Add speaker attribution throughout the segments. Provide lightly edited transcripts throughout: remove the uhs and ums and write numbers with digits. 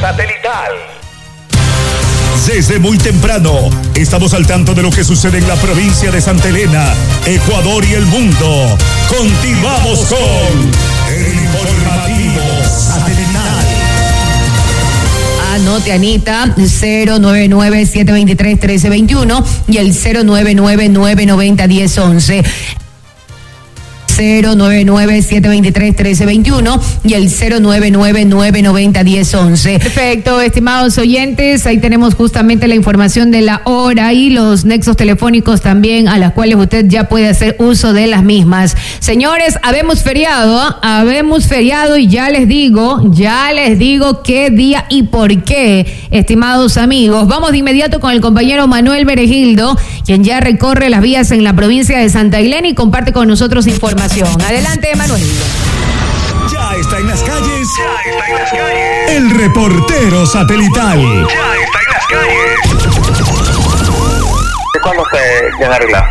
Speaker 1: Satelital.
Speaker 2: Desde muy temprano, estamos al tanto de lo que sucede en la provincia de Santa Elena, Ecuador y el mundo. Continuamos con el informativo Satelital.
Speaker 3: Anote, Anita, 099-723-1321 y el 099-990-1011. 099-723-1321 y el 099-990-1011. Perfecto, estimados oyentes, ahí tenemos justamente la información de la hora y los nexos telefónicos también a las cuales usted ya puede hacer uso de las mismas. Señores, habemos feriado y ya les digo qué día y por qué, estimados amigos. Vamos de inmediato con el compañero Manuel Berejildo, quien ya recorre las vías en la provincia de Santa Elena y comparte con nosotros información. Adelante, Manuel.
Speaker 2: Ya está en las calles. El reportero satelital.
Speaker 1: Ya está en las calles.
Speaker 4: ¿Cuándo se arregla?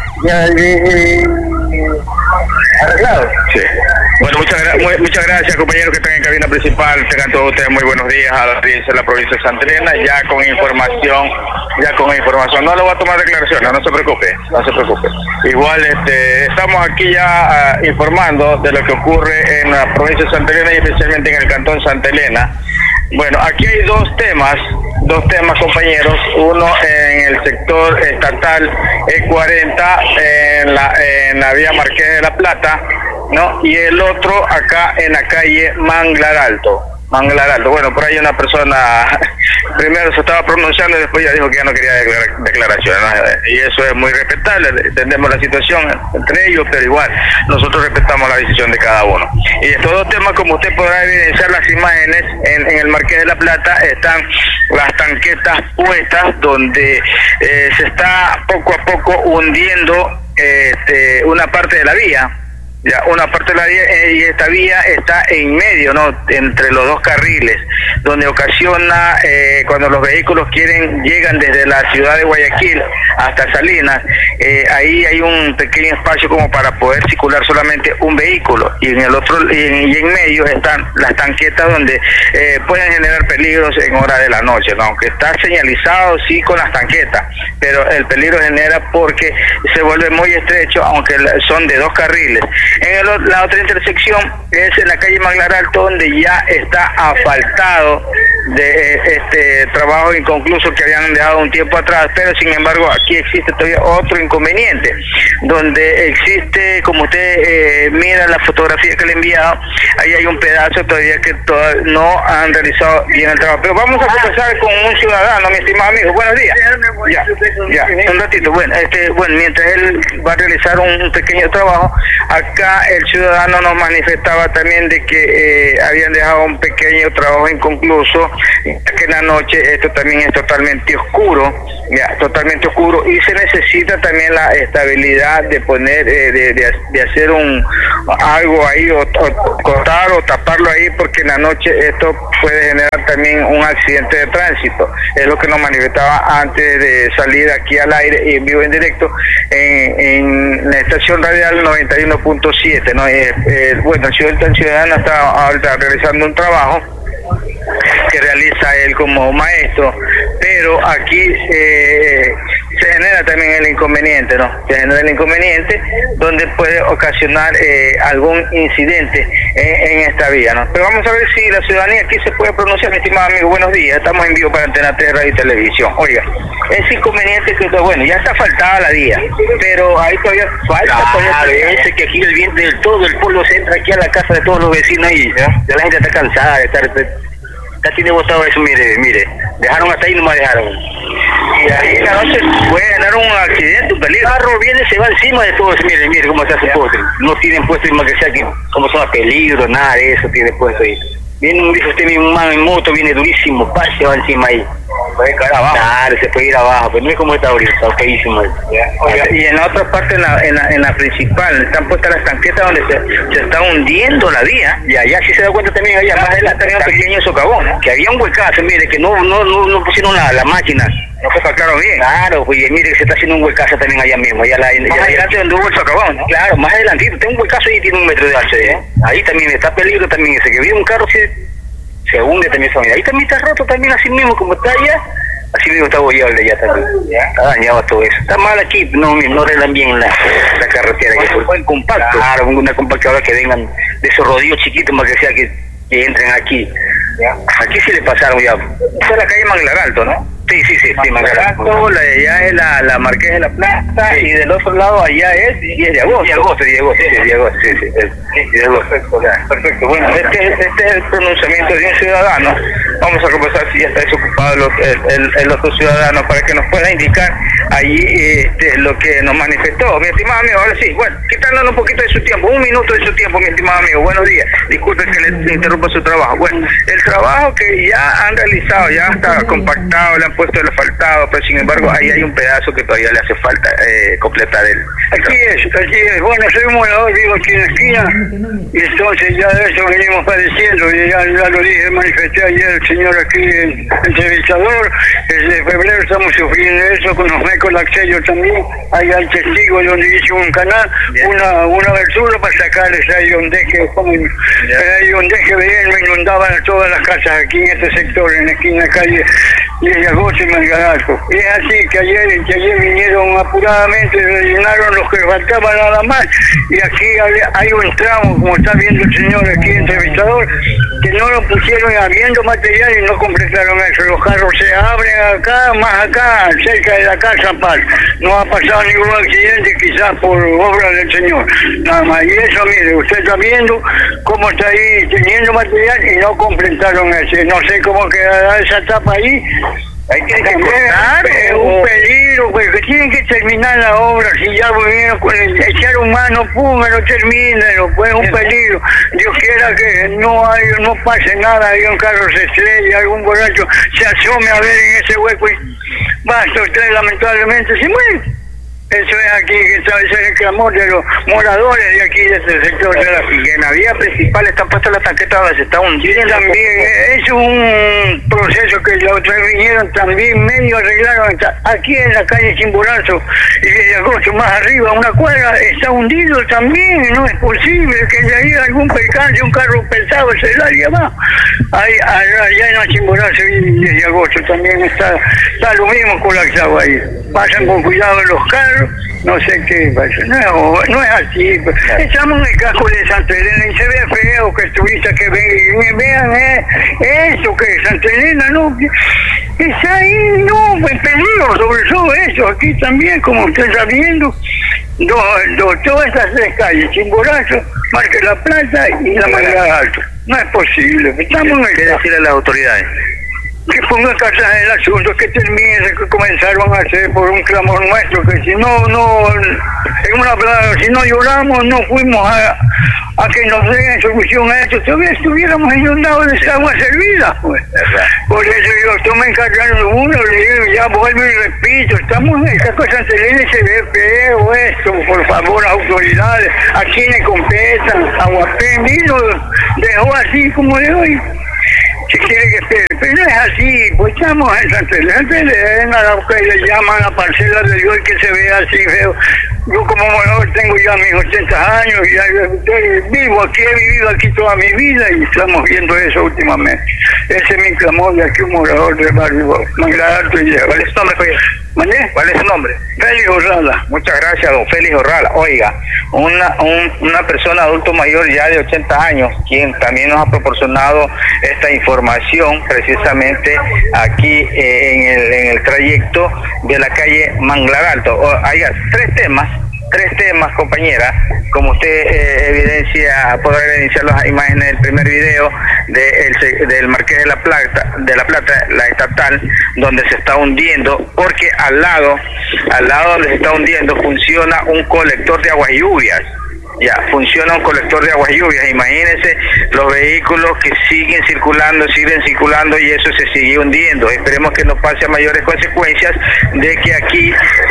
Speaker 4: ¿Arreglado? Sí. Bueno, muchas gracias, compañeros que están en cabina principal. Tengan todos ustedes muy buenos días a la audiencia de la provincia de Santa Elena, ya con información. No le voy a tomar declaraciones, no se preocupe. Igual estamos aquí ya informando de lo que ocurre en la provincia de Santa Elena y especialmente en el cantón Santa Elena. Bueno, aquí hay dos temas, compañeros. Uno en el sector estatal E40, en la vía Marqués de la Plata, ¿no? Y el otro acá en la calle Manglar Alto. Bueno, por ahí una persona primero se estaba pronunciando y después ya dijo que ya no quería declaraciones, ¿no? Y eso es muy respetable, entendemos la situación entre ellos, pero igual nosotros respetamos la decisión de cada uno. Y estos dos temas, como usted podrá evidenciar las imágenes, en el Marqués de la Plata están las tanquetas puestas donde se está poco a poco hundiendo una parte de la vía. Ya, una parte de la vía, y esta vía está en medio, ¿no? Entre los dos carriles, donde ocasiona cuando los vehículos llegan desde la ciudad de Guayaquil hasta Salinas, ahí hay un pequeño espacio como para poder circular solamente un vehículo, y en el otro y en medio están las tanquetas donde pueden generar peligros en hora de la noche, ¿no? Aunque está señalizado sí con las tanquetas, pero el peligro genera porque se vuelve muy estrecho, aunque son de dos carriles. La otra intersección es en la calle Manglar Alto, donde ya está asfaltado de trabajo inconcluso que habían dejado un tiempo atrás, pero sin embargo aquí existe todavía otro inconveniente, donde existe, como usted mira la fotografía que le he enviado, ahí hay un pedazo todavía que no han realizado bien el trabajo. Pero vamos a conversar con un ciudadano, mi estimado amigo. Buenos días. Ya, un ratito. Bueno, mientras él va a realizar un pequeño trabajo, acá el ciudadano nos manifestaba también de que habían dejado un pequeño trabajo inconcluso, que en la noche esto también es totalmente oscuro, y se necesita también la estabilidad de poner, de hacer algo ahí, o cortar o taparlo ahí, porque en la noche esto puede generar también un accidente de tránsito. Es lo que nos manifestaba antes de salir aquí al aire y en vivo en directo en la estación radial 91.7, ¿no? El ciudadano está ahorita realizando un trabajo que realiza él como maestro, pero aquí se genera también el inconveniente, ¿no? Se genera el inconveniente donde puede ocasionar algún incidente en esta vía, ¿no? Pero vamos a ver si la ciudadanía aquí se puede pronunciar. Mi estimado amigo, buenos días, estamos en vivo para Antena 3 Radio y Televisión. Oiga, es inconveniente que, bueno, ya está asfaltada la vía, pero ahí todavía falta, que aquí el viento del todo el pueblo se entra aquí a la casa de todos los vecinos y ya la gente está cansada de estar. Ya tiene botado eso, mire, dejaron hasta ahí, nomás dejaron. Y ahí en la noche puede ganar un accidente, un peligro. El carro viene, se va encima de todo eso, mire cómo se hace postre. No tienen puesto más que sea aquí, como son a peligro, nada de eso tiene puesto ahí. Viene, dice usted, mi man en moto, viene durísimo, se va encima ahí. Puede caer abajo. Claro, se puede ir abajo, pero no es como está ahorita, está feísimo. Oiga, y en la otra parte, en la principal, están puestas las tanquetas donde se está hundiendo la vía, y allá sí se da cuenta también, allá más adelante había un pequeño socavón, que había un huecazo, mire, que no pusieron la máquina, no se sacaron bien. Claro, pues mire que se está haciendo un huecazo también allá mismo, más adelante donde hubo el socavón, ¿no? Claro, más adelantito, tiene un huecazo y tiene 1 metro de alto, ahí también está peligro también ese, que viene un carro, se
Speaker 5: se hunde también esa unidad. Ahí también está roto también así mismo como está allá, así mismo está bollado el de allá también. Está dañado todo eso. Está mal aquí, no arreglan bien la carretera. Que fue en compacto. Claro, una compactadora que vengan de esos rodillos chiquitos para que sea que entren aquí. Aquí sí le pasaron ya. Esta es la calle Manglar Alto, ¿no? Sí, Manglar Alto, la de allá es la Marqués de la Plata, sí. Y del otro lado allá es 10 de agosto. 10 de agosto. Perfecto. Bueno, este es el pronunciamiento de un ciudadano. Vamos a conversar si ya está desocupado el otro ciudadano para que nos pueda indicar allí lo que nos manifestó. Mi estimado amigo, ahora sí, bueno, quitándole un poquito de su tiempo, un minuto de su tiempo, mi estimado amigo. Buenos días. Disculpe que le interrumpa su trabajo. Bueno, el trabajo que ya han realizado, ya está compactado, le han puesto el asfaltado, pero sin embargo ahí hay un pedazo que todavía le hace falta completar el
Speaker 6: Aquí es. Bueno, soy un morador, vivo aquí en la esquina, y entonces ya de eso venimos padeciendo, y ya lo dije, manifesté ayer el señor aquí, el entrevistador, desde febrero estamos sufriendo eso, con los mecos laxellos también, ahí hay testigos donde hice un canal, una abertura para sacarles ahí un deje, me inundaban todas las casas aquí en este sector, en la esquina calle 10 de agosto y Mangalco. Y es así que ayer vinieron apuradamente, rellenaron los que faltaban nada más, y aquí hay un tramo, como está viendo el señor aquí entrevistador, que no lo pusieron habiendo material y no completaron eso. Los carros se abren acá, más acá, cerca de la casa Paz. No ha pasado ningún accidente, quizás por obra del señor. Nada más. Y eso, mire, usted está viendo cómo está ahí teniendo material y no completaron ese. No sé cómo quedará esa etapa ahí. Ahí tiene que cortar, es un peligro, pues que tienen que terminar la obra. Si ya vinieron con el echar humano, pónganlo, termínenlo, pues es un peligro. Dios quiera que no pase nada, hay un carro se estrella, algún borracho se asome a ver en ese hueco y basta, usted lamentablemente se muere. Eso es aquí, ese es el clamor de los moradores de aquí, de este sector de la Figuera. En la vía principal están puestas las tanquetas donde se está hundiendo. También es un proceso que la otra vez vinieron también medio arreglaron. Aquí en la calle Chimborazo y de agosto más arriba, una cuadra está hundido también. No es posible que de ahí algún percance, un carro pesado se largue abajo. Allá en la Chimborazo y de agosto también está lo mismo colapsado ahí. Pasan con cuidado los carros. No sé qué pasa, no es así. Estamos en el casco de Santa Elena y se ve feo que turistas que vean eso, que Santa Elena no es ahí, no, en peligro, sobre todo eso, aquí también, como usted está viendo, todas estas tres calles, Chimborazo, Marqués de la Plata y la Manglar Alto. No es posible, estamos en el
Speaker 5: ¿Qué decirle a las autoridades?
Speaker 6: Que pongan casa en el asunto, que termine, que comenzaron a hacer por un clamor nuestro, que si no, en una palabra, si no lloramos, no fuimos a que nos den solución a esto, todavía estuviéramos inundados de esa agua servida, pues. Por eso yo estoy me encargando uno, le digo, ya vuelvo y repito, estamos en esta cosa anterior y se ve feo esto, por favor, las autoridades, a quienes competan, Aguapén, vino, dejó así como de hoy. Si quiere que espere, pero no es así, pues estamos en Santa Elena, lo que le llaman la parcela de Dios que se ve así feo. Yo como morador tengo ya mis 80 años y vivo aquí, he vivido aquí toda mi vida y estamos viendo eso últimamente. Ese es mi clamor de aquí, un morador del barrio Manglar Alto y Lleva.
Speaker 5: ¿Cuál es su nombre, Javier?
Speaker 6: ¿Mané?
Speaker 5: ¿Cuál es su nombre?
Speaker 6: Félix Orrala.
Speaker 5: Muchas gracias, don Félix Orrala. Oiga, una persona adulto mayor ya de 80 años, quien también nos ha proporcionado esta información precisamente aquí en el trayecto de la calle Manglar Alto. Oiga, tres temas, compañera, como usted podrá evidenciar las imágenes del primer video del Marqués de la Plata, la estatal, donde se está hundiendo, porque al lado donde se está hundiendo funciona un colector de aguas lluvias. Ya, funciona un colector de aguas lluvias. Imagínense los vehículos que siguen circulando y eso se sigue hundiendo. Esperemos que no pase a mayores consecuencias de que aquí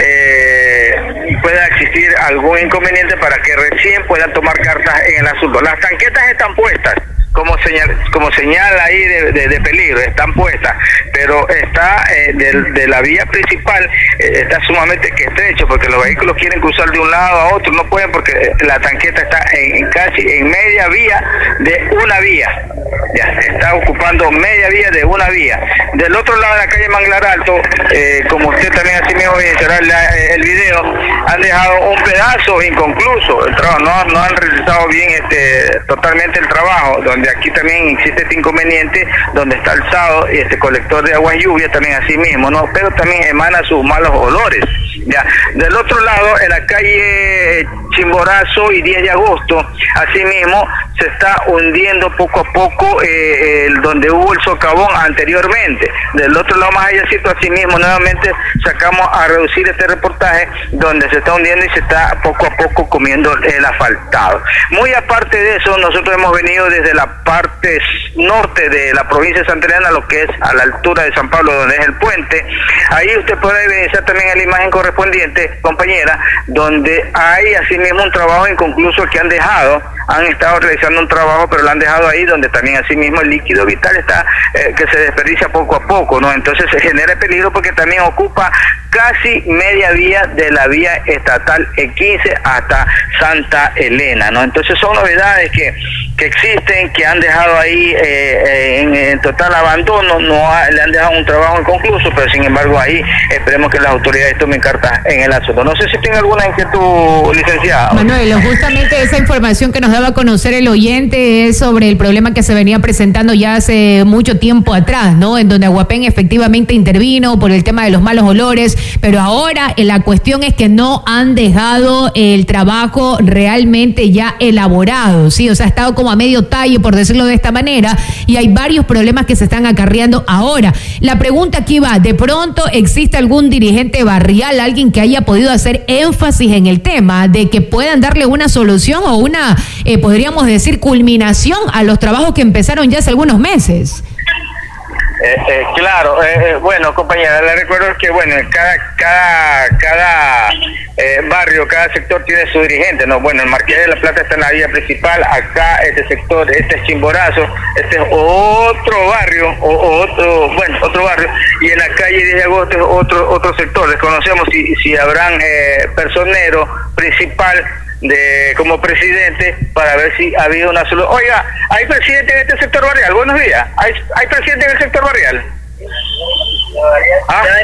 Speaker 5: pueda existir algún inconveniente para que recién puedan tomar cartas en el asunto. Las tanquetas están puestas, como señal ahí de peligro, están puestas, pero está de la vía principal está sumamente estrecho, porque los vehículos quieren cruzar de un lado a otro, no pueden porque la tanqueta está casi en media vía de una vía, ya está ocupando media vía de una vía. Del otro lado de la calle Manglar Alto, como usted también así mismo evidenciará el video, han dejado un pedazo inconcluso, el trabajo, no han realizado bien totalmente el trabajo, donde aquí también existe este inconveniente, donde está alzado este colector de agua lluvia también así mismo, ¿no? Pero también emana sus malos olores. Ya. Del otro lado, en la calle Chimborazo y 10 de agosto, asimismo, se está hundiendo poco a poco donde hubo el socavón anteriormente. Del otro lado, más allá, asimismo, nuevamente sacamos a reducir este reportaje donde se está hundiendo y se está poco a poco comiendo el asfaltado. Muy aparte de eso, nosotros hemos venido desde la parte norte de la provincia de Santa Elena, lo que es a la altura de San Pablo, donde es el puente. Ahí usted puede evidenciar también en la imagen correspondiente, compañera, donde hay asimismo un trabajo inconcluso que han estado realizando un trabajo, pero lo han dejado ahí, donde también asimismo el líquido vital está que se desperdicia poco a poco, ¿no? Entonces se genera peligro porque también ocupa casi media vía de la vía estatal E15 hasta Santa Elena, ¿no? Entonces son novedades que existen, que han dejado ahí en total abandono, le han dejado un trabajo inconcluso, pero sin embargo ahí esperemos que las autoridades tomen cartas en el asunto. No sé si tiene alguna inquietud, licenciado.
Speaker 3: Manuel, justamente esa información que nos daba a conocer el oyente es sobre el problema que se venía presentando ya hace mucho tiempo atrás, ¿no? En donde Aguapén efectivamente intervino por el tema de los malos olores, pero ahora la cuestión es que no han dejado el trabajo realmente ya elaborado, ¿sí? O sea, ha estado como a medio tallo, por decirlo de esta manera, y hay varios problemas que se están acarreando ahora. La pregunta aquí va, ¿de pronto existe algún dirigente barrial, alguien que haya podido hacer énfasis en el tema de que puedan darle una solución o una, podríamos decir, culminación a los trabajos que empezaron ya hace algunos meses?
Speaker 5: Claro, bueno, compañera, le recuerdo que bueno, cada barrio, cada sector tiene su dirigente, ¿no? Bueno, el Marqués de la Plata está en la vía principal, acá este sector, este es Chimborazo, este es otro barrio, otro barrio, y en la calle 10 de agosto es otro sector. Desconocemos si habrán personero principal como presidente para ver si ha habido una solución. Oiga, ¿hay presidente en este sector barrial? Buenos días. ¿Hay presidente en el sector barrial? ¿Ah?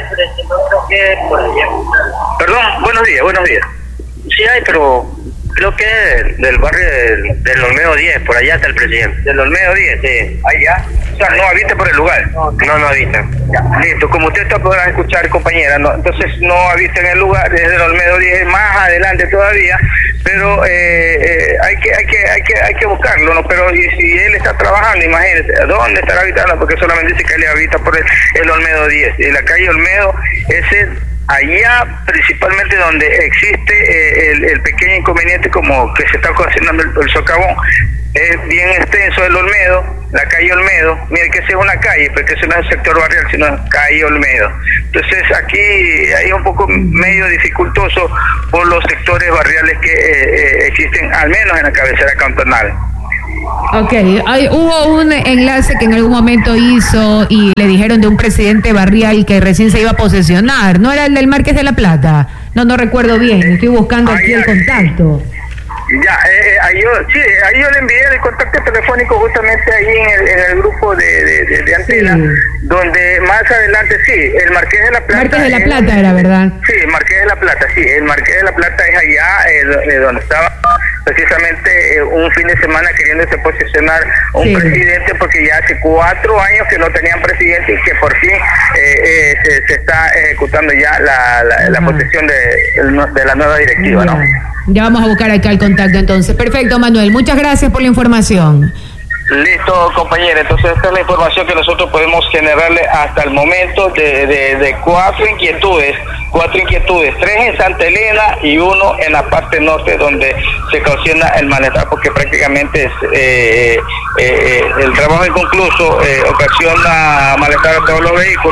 Speaker 5: Perdón, buenos días.
Speaker 7: Sí hay, pero creo que del barrio del Olmedo 10, por allá está el presidente.
Speaker 5: ¿Del Olmedo 10?
Speaker 7: Sí.
Speaker 5: Allá. O sea, no habita por el lugar.
Speaker 7: No habita.
Speaker 5: Ya, listo. Como usted podrá escuchar, compañera, ¿no? Entonces no habita en el lugar, desde el Olmedo 10, más adelante todavía, pero hay que buscarlo, ¿no? Pero y si él está trabajando, imagínese, ¿dónde estará habitando? Porque solamente dice que él habita por el Olmedo 10. Y la calle Olmedo es allá principalmente donde existe el pequeño inconveniente como que se está ocasionando el socavón. Es bien extenso el Olmedo, la calle Olmedo. Mire que esa es una calle, porque eso no es el sector barrial, sino es calle Olmedo. Entonces aquí hay un poco medio dificultoso por los sectores barriales que existen, al menos en la cabecera cantonal.
Speaker 3: Ok, hubo un enlace que en algún momento hizo y le dijeron de un presidente barrial que recién se iba a posesionar, ¿no era el del Marqués de la Plata? No recuerdo bien, estoy buscando aquí el contacto.
Speaker 5: Ya, ahí yo le envié el contacto telefónico justamente ahí en el grupo de Antena, sí. Donde más adelante, sí, el Marqués de la Plata.
Speaker 3: Marqués de la Plata era, ¿verdad?
Speaker 5: Sí, el Marqués de la Plata, sí, el Marqués de la Plata es allá donde estaba precisamente un fin de semana queriéndose posesionar un presidente, porque ya hace 4 años que no tenían presidente y que por fin se está ejecutando ya la posesión de la nueva directiva, ¿no?
Speaker 3: Ya vamos a buscar acá el contacto entonces. Perfecto, Manuel, muchas gracias por la información.
Speaker 5: Listo, compañera. Entonces esta es la información que nosotros podemos generarle hasta el momento de 4 inquietudes, 3 en Santa Elena y 1 en la parte norte donde se ocasiona el malestar, porque prácticamente el trabajo inconcluso ocasiona malestar a todos los vehículos,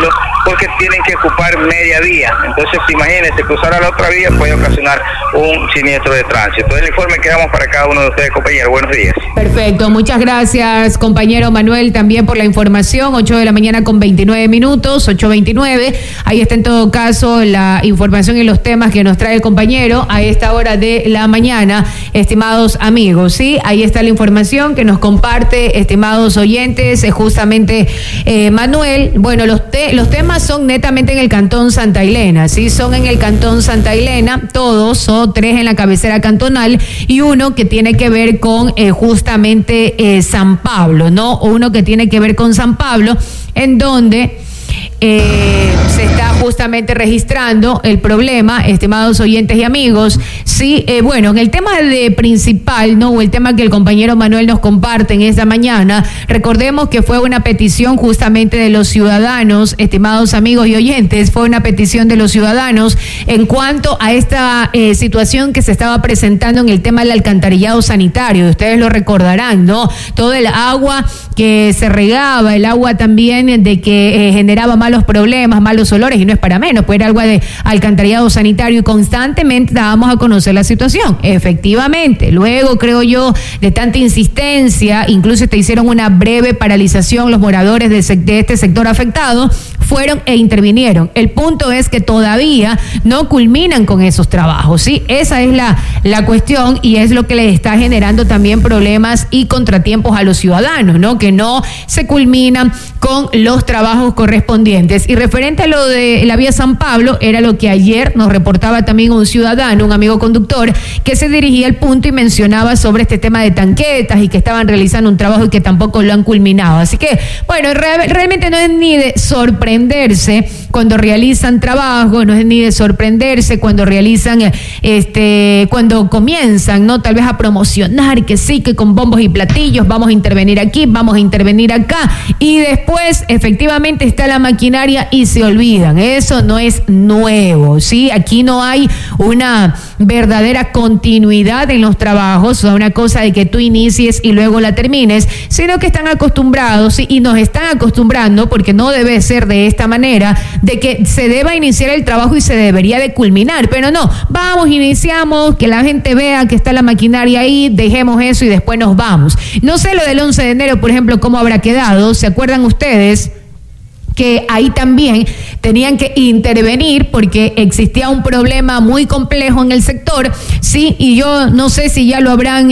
Speaker 5: porque tienen que ocupar media vía. Entonces, imagínense, cruzar a la otra vía puede ocasionar un siniestro de tránsito. Entonces, el informe que damos para cada uno de ustedes, compañeros. Buenos días.
Speaker 3: Perfecto, muchas gracias, compañero Manuel, también por la información. 8:29 a.m, 8:29. Ahí está en todo caso la información y los temas que nos trae el compañero a esta hora de la mañana, estimados amigos, ¿sí? Ahí está la información que nos comparte, estimados oyentes, justamente Manuel. Bueno, los temas son netamente en el Cantón Santa Elena, ¿sí? Son en el Cantón Santa Elena, todos, son 3 en la cabecera cantonal y uno que tiene que ver con justamente San Pablo, ¿no? Uno que tiene que ver con San Pablo, en donde se está justamente registrando el problema, estimados oyentes y amigos. Sí, bueno, en el tema de principal, ¿no? O el tema que el compañero Manuel nos comparte en esta mañana, recordemos que fue una petición justamente de los ciudadanos, estimados amigos y oyentes, fue una petición de los ciudadanos en cuanto a esta situación que se estaba presentando en el tema del alcantarillado sanitario. Ustedes lo recordarán, ¿no? Todo el agua que se regaba, el agua también de que generaba malos problemas, malos olores, y no es para menos, pues era agua de alcantarillado sanitario y constantemente dábamos a conocer la situación. Efectivamente, luego creo yo, de tanta insistencia, incluso te hicieron una breve paralización los moradores de este sector afectado, fueron e intervinieron. El punto es que todavía no culminan con esos trabajos, ¿sí? Esa es la cuestión y es lo que les está generando también problemas y contratiempos a los ciudadanos, ¿no? Que no se culminan con los trabajos correspondientes. Y referente a lo de la vía San Pablo, era lo que ayer nos reportaba también un ciudadano, un amigo conductor, que se dirigía al punto y mencionaba sobre este tema de tanquetas y que estaban realizando un trabajo y que tampoco lo han culminado. Así que, bueno, realmente no es ni de sorprenderse cuando realizan trabajo, no es ni de sorprenderse cuando realizan, cuando comienzan, ¿no? Tal vez a promocionar que sí, que con bombos y platillos vamos a intervenir aquí, vamos a intervenir acá, y después efectivamente está la maquinaria y se olvidan. Eso no es nuevo, ¿sí? Aquí no hay una verdadera continuidad en los trabajos, o una cosa de que tú inicies y luego la termines, sino que están acostumbrados, ¿sí? Y nos están acostumbrando, porque no debe ser de esta manera, de que se deba iniciar el trabajo y se debería de culminar, pero no, vamos, iniciamos, que la gente vea que está la maquinaria ahí, dejemos eso y después nos vamos. No sé lo del 11 de enero, por ejemplo, cómo habrá quedado. ¿Se acuerdan ustedes que ahí también tenían que intervenir porque existía un problema muy complejo en el sector? Sí, y yo no sé si ya lo habrán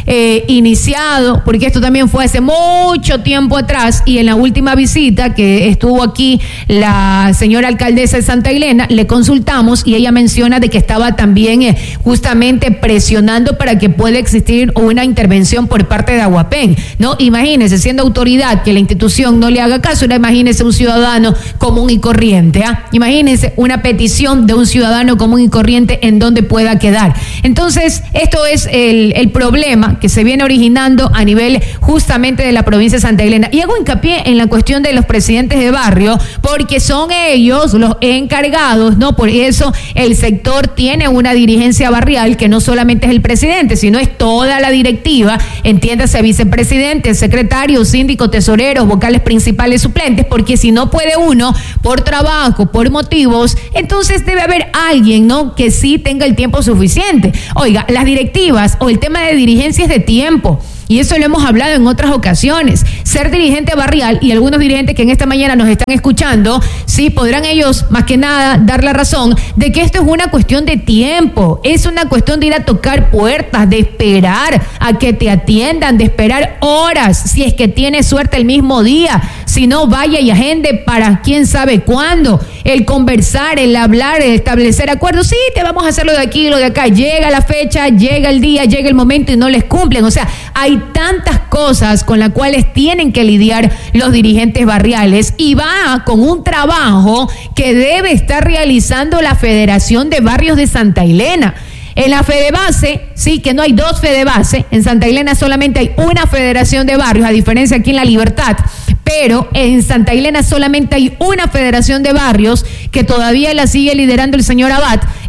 Speaker 3: iniciado, porque esto también fue hace mucho tiempo atrás, y en la última visita que estuvo aquí la señora alcaldesa de Santa Elena, le consultamos y ella menciona de que estaba también justamente presionando para que pueda existir una intervención por parte de Aguapén, ¿no? Imagínense, siendo autoridad, que la institución no le haga caso. Ahora imagínense un ciudadano común y corriente, ¿ah? Imagínense una petición de un ciudadano común y corriente en donde pueda quedar. Entonces, esto es el problema que se viene originando a nivel justamente de la provincia de Santa Elena. Y hago hincapié en la cuestión de los presidentes de barrio, porque son ellos los encargados, ¿no? Por eso el sector tiene una dirigencia barrial que no solamente es el presidente, sino es toda la directiva, entiéndase, vicepresidente, secretario, síndico, tesoreros, vocales principales, suplentes, porque si no puede uno por trabajo, por motivos, entonces debe haber alguien, ¿no?, que sí tenga el tiempo suficiente. Oiga, las directivas o el tema de dirigencia es de tiempo. Y eso lo hemos hablado en otras ocasiones. Ser dirigente barrial, y algunos dirigentes que en esta mañana nos están escuchando, sí, podrán ellos más que nada dar la razón de que esto es una cuestión de tiempo. Es una cuestión de ir a tocar puertas, de esperar a que te atiendan, de esperar horas, si es que tienes suerte el mismo día. Si no, vaya y agende para quién sabe cuándo. El conversar, el hablar, el establecer acuerdos. Sí, te vamos a hacer lo de aquí, lo de acá. Llega la fecha, llega el día, llega el momento y no les cumplen. O sea, hay tantas cosas con las cuales tienen que lidiar los dirigentes barriales, y va con un trabajo que debe estar realizando la Federación de Barrios de Santa Elena. En la Fedebase, sí, que no hay dos Fedebase, en Santa Elena solamente hay una federación de barrios, a diferencia aquí en La Libertad, pero en Santa Elena solamente hay una federación de barrios que todavía la sigue liderando el señor Abad,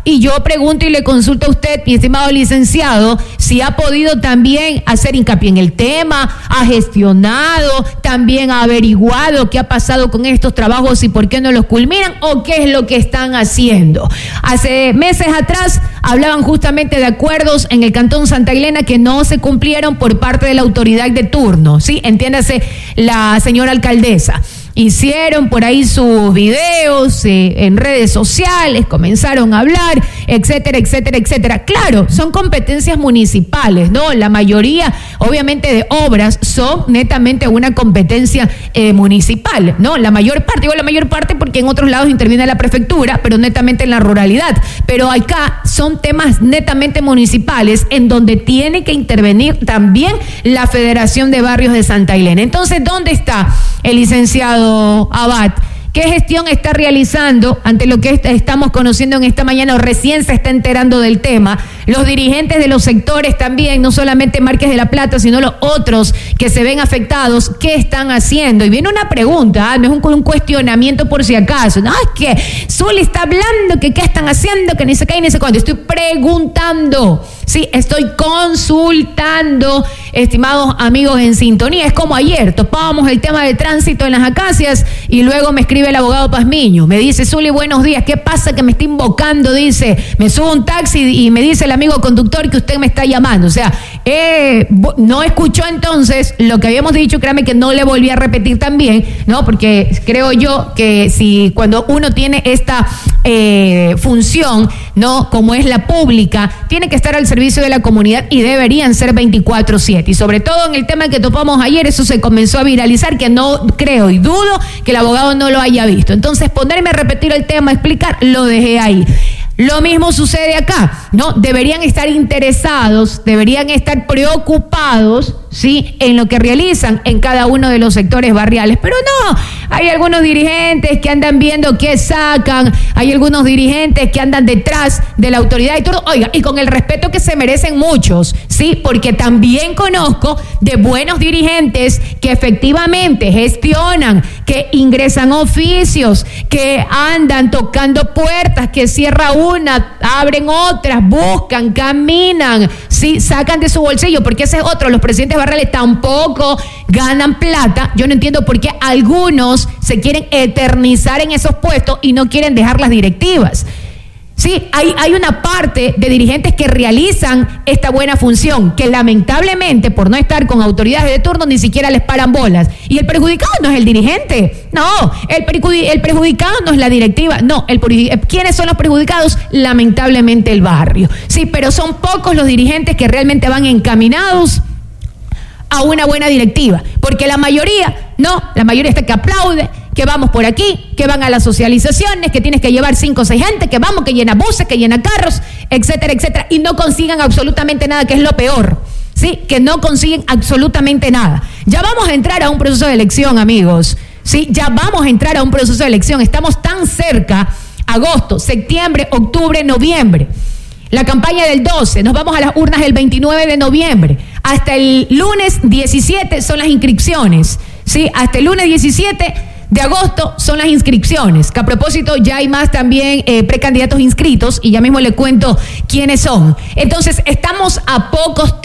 Speaker 3: Y yo pregunto y le consulto a usted, mi estimado licenciado, si ha podido también hacer hincapié en el tema, ha gestionado, también ha averiguado qué ha pasado con estos trabajos y por qué no los culminan o qué es lo que están haciendo. Hace meses atrás hablaban justamente de acuerdos en el Cantón Santa Elena que no se cumplieron por parte de la autoridad de turno, ¿sí? Entiéndase, la señora alcaldesa. Hicieron por ahí sus videos en redes sociales, comenzaron a hablar, etcétera, etcétera, etcétera. Claro, son competencias municipales, ¿no? La mayoría, obviamente, de obras son netamente una competencia municipal, ¿no? La mayor parte, digo la mayor parte porque en otros lados interviene la prefectura, pero netamente en la ruralidad. Pero acá son temas netamente municipales en donde tiene que intervenir también la Federación de Barrios de Santa Elena. Entonces, ¿dónde está el licenciado Abad? ¿Qué gestión está realizando ante lo que estamos conociendo en esta mañana o recién se está enterando del tema? Los dirigentes de los sectores también, no solamente Márquez de la Plata, sino los otros que se ven afectados, ¿qué están haciendo? Y viene una pregunta, no es un cuestionamiento por si acaso. No, es que Zuli está hablando que qué están haciendo, que ni se cae ni se cuándo. Estoy preguntando, sí, estoy consultando, estimados amigos en sintonía. Es como ayer, topábamos el tema de tránsito en las Acacias y luego me escribe el abogado Pazmiño, me dice: Zuli, buenos días, ¿qué pasa que me está invocando? Dice, me subo un taxi y me dice el amigo conductor que usted me está llamando. O sea, no escuchó entonces lo que habíamos dicho. Créame que no le volví a repetir también, ¿no? Porque creo yo que si cuando uno tiene esta función, ¿no? Como es la pública, tiene que estar al servicio de la comunidad y deberían ser 24/7. Y sobre todo en el tema que topamos ayer, eso se comenzó a viralizar, que no creo y dudo que el abogado no lo haya visto. Entonces, ponerme a repetir el tema, explicar, lo dejé ahí. Lo mismo sucede acá, ¿no? Deberían estar interesados, deberían estar preocupados, ¿sí?, en lo que realizan en cada uno de los sectores barriales. Pero no, hay algunos dirigentes que andan viendo qué sacan, hay algunos dirigentes que andan detrás de la autoridad y todo. Oiga, y con el respeto que se merecen muchos, ¿sí? Porque también conozco de buenos dirigentes que efectivamente gestionan, que ingresan oficios, que andan tocando puertas, que cierra una, abren otras, buscan, caminan, ¿sí? Sacan de su bolsillo, porque ese es otro, los presidentes barriales tampoco ganan plata. Yo no entiendo por qué algunos se quieren eternizar en esos puestos y no quieren dejar las directivas. Sí, hay una parte de dirigentes que realizan esta buena función, que lamentablemente por no estar con autoridades de turno ni siquiera les paran bolas. Y el perjudicado no es el dirigente, no, el perjudicado no es la directiva, no, ¿quiénes son los perjudicados? Lamentablemente el barrio. Sí, pero son pocos los dirigentes que realmente van encaminados a una buena directiva, porque la mayoría, no, la mayoría está que aplaude, que vamos por aquí, que van a las socializaciones, que tienes que llevar 5 o 6 gente, que vamos, que llena buses, que llena carros, etcétera, etcétera, y no consigan absolutamente nada, que es lo peor, ¿sí? Que no consiguen absolutamente nada. Ya vamos a entrar a un proceso de elección, amigos, ¿sí? Ya vamos a entrar a un proceso de elección, estamos tan cerca, agosto, septiembre, octubre, noviembre. La campaña del 12, nos vamos a las urnas el 29 de noviembre. Hasta el lunes 17 son las inscripciones, ¿sí? Hasta el lunes 17 de agosto son las inscripciones, que a propósito ya hay más también precandidatos inscritos y ya mismo le cuento quiénes son. Entonces estamos a poco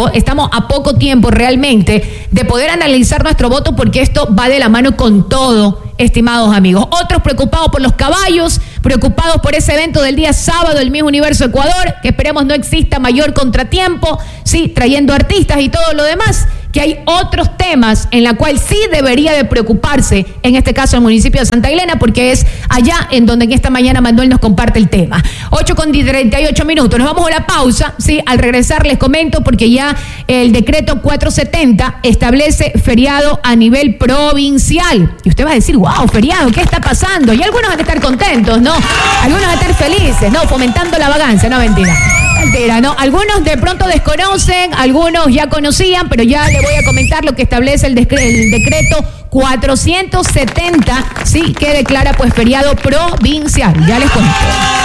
Speaker 3: tiempo realmente de poder analizar nuestro voto, porque esto va de la mano con todo, estimados amigos. Otros preocupados por los caballos, preocupados por ese evento del día sábado, el Miss Universo Ecuador, que esperemos no exista mayor contratiempo, sí, trayendo artistas y todo lo demás, que hay otros temas en la cual sí debería de preocuparse, en este caso el municipio de Santa Elena, porque es allá en donde en esta mañana Manuel nos comparte el tema. 8:38, nos vamos a la pausa, sí, al regresar les comento, porque ya el decreto 470 establece feriado a nivel provincial, y usted va a decir, wow, feriado, ¿qué está pasando? Y algunos van a estar contentos, ¿no? Algunos van a estar felices, ¿no? Fomentando la vagancia, no, mentira, ¿no? Algunos de pronto desconocen, algunos ya conocían, pero ya le voy a comentar lo que establece el decreto 470, sí, que declara pues feriado provincial. Ya les cuento.